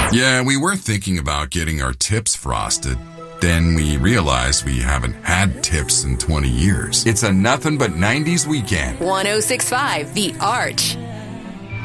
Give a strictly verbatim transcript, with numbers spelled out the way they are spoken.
Yeah, we were thinking about getting our tips frosted. Then we realized we haven't had tips in twenty years. It's a nothing but nineties weekend. one oh six point five The Arch.